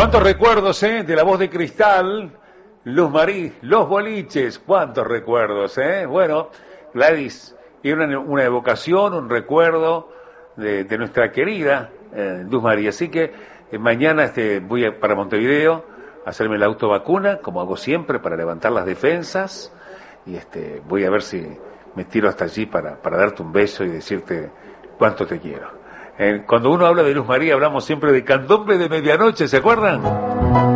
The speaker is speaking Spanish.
¿Cuántos recuerdos, de la voz de Cristal, Luz Marí, los boliches? ¿Cuántos recuerdos, Bueno, Gladys, era una evocación, un recuerdo de nuestra querida Luz María. Así que mañana voy para Montevideo a hacerme la autovacuna, como hago siempre, para levantar las defensas. Y voy a ver si me tiro hasta allí para darte un beso y decirte cuánto te quiero. Cuando uno habla de Luz María, hablamos siempre de Candombe de Medianoche, ¿se acuerdan?